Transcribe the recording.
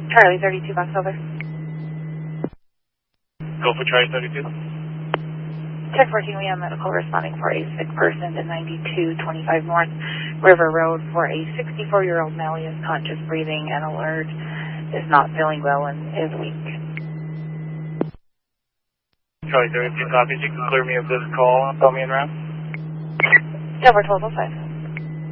Charlie 32, box over. Go for Charlie 32. Check 14, we have medical responding for a sick person to 9225 North River Road for a 64-year-old male. He is conscious, breathing, and alert. Is not feeling well and is weak. Charlie 32 copies. You can clear me of this call and tell me in route. Silver total 5.